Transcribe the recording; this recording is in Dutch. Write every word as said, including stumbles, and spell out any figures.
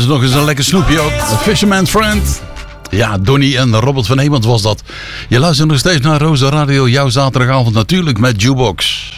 is nog eens een lekker snoepje ook. The Fisherman's Friend. Ja, Donnie en Robert van Hemert was dat. Je luistert nog steeds naar Rosa Radio. Jouw zaterdagavond natuurlijk met Jukebox.